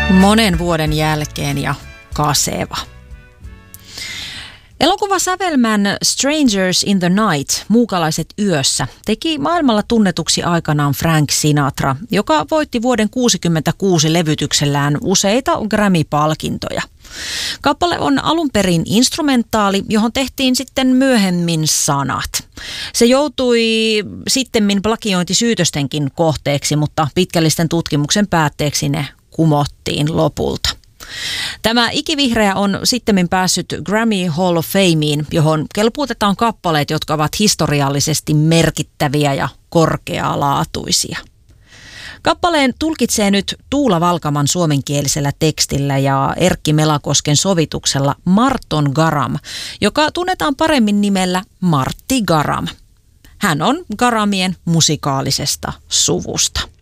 Monen vuoden jälkeen ja kaseva. Elokuvasävelmän Strangers in the Night, Muukalaiset yössä, teki maailmalla tunnetuksi aikanaan Frank Sinatra, joka voitti vuoden 1966 levytyksellään useita Grammy-palkintoja. Kappale on alun perin instrumentaali, johon tehtiin sitten myöhemmin sanat. Se joutui sittemmin plagiointisyytöstenkin kohteeksi, mutta pitkällisten tutkimuksen päätteeksi ne kumottiin lopulta. Tämä ikivihreä on sittemmin päässyt Grammy Hall of Fameen, johon kelpuutetaan kappaleet, jotka ovat historiallisesti merkittäviä ja korkealaatuisia. Kappaleen tulkitsee nyt Tuula Valkaman suomenkielisellä tekstillä ja Erkki Melakosken sovituksella Marton Garam, joka tunnetaan paremmin nimellä Martti Garam. Hän on Garamien musikaalisesta suvusta.